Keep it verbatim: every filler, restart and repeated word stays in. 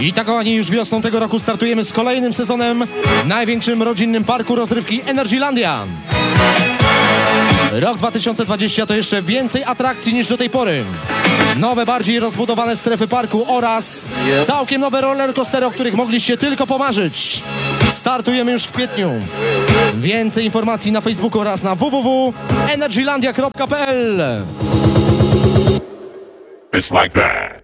I tak, kochani, już wiosną tego roku startujemy z kolejnym sezonem w największym rodzinnym parku rozrywki Energylandia. Rok dwa tysiące dwudziesty to jeszcze więcej atrakcji niż do tej pory. Nowe, bardziej rozbudowane strefy parku oraz całkiem nowe rollercoastery, o których mogliście tylko pomarzyć. Startujemy już w kwietniu. Więcej informacji na Facebooku oraz na w w w kropka energylandia kropka p l. It's like that.